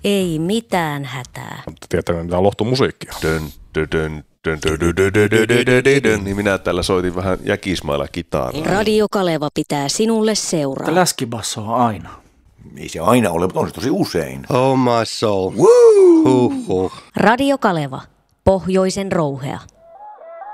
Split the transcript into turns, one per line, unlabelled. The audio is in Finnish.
Ei mitään hätää.
Mutta tietää, mitä on lohtomusiikkia.
Niin minä täällä soitin vähän jäkismailla kitaraa.
Radio Kaleva pitää sinulle seuraa.
Läskibasso on aina.
Ei se aina ole, mutta on se tosi usein.
Oh my soul.
Woo!
Huh.
Radio Kaleva, pohjoisen rouhea.